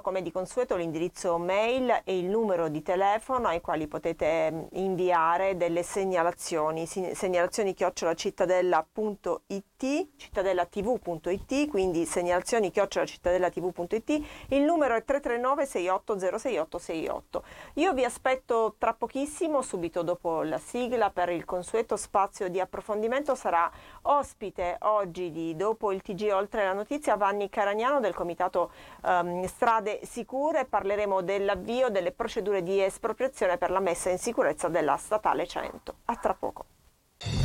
come di consueto l'indirizzo mail e il numero di telefono ai quali potete inviare delle segnalazioni @cittadella.it, cittadellatv.it, quindi segnalazioni @cittadellatv.it. Il numero è 339 680 6868. Io vi aspetto tra pochissimo, subito dopo la sigla, per il consueto spazio di approfondimento. Sarà ospite oggi di Dopo il TG Oltre la Notizia Vanni Caragnano del Comitato Strade Sicure. Parleremo dell'avvio delle procedure di espropriazione per la messa in sicurezza della Statale 100. A tra poco.